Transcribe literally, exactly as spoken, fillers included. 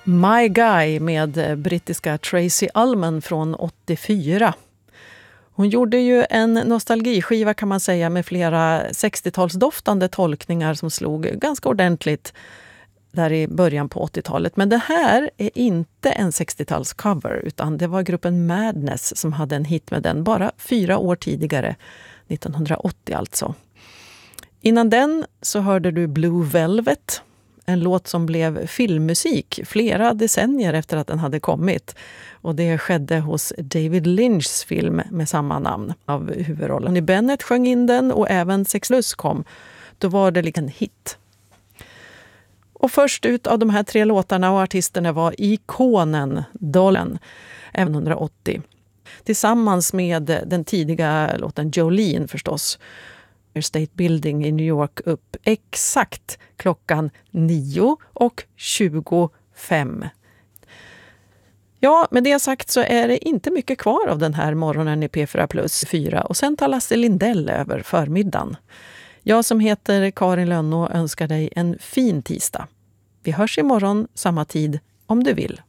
My Guy med brittiska Tracy Ullman från åttiofyra. Hon gjorde ju en nostalgiskiva kan man säga med flera sextiotalsdoftande tolkningar som slog ganska ordentligt där i början på åttiotalet. Men det här är inte en sextiotalscover utan det var gruppen Madness som hade en hit med den bara fyra år tidigare, nittonhundraåttio alltså. Innan den så hörde du Blue Velvet, en låt som blev filmmusik flera decennier efter att den hade kommit. Och det skedde hos David Lynchs film med samma namn av huvudrollen. Tony Bennett sjöng in den och även Sex plus kom. Då var det liksom en hit. Och först ut av de här tre låtarna och artisterna var ikonen Dollen, även nittonhundraåttio. Tillsammans med den tidiga låten Jolene förstås. State Building i New York upp exakt klockan nio och tjugofem. Ja, med det sagt så är det inte mycket kvar av den här morgonen i P fyra plus fyra och sen tar Lasse Lindell över förmiddagen. Jag som heter Karin Lönnå önskar dig en fin tisdag. Vi hörs imorgon samma tid om du vill.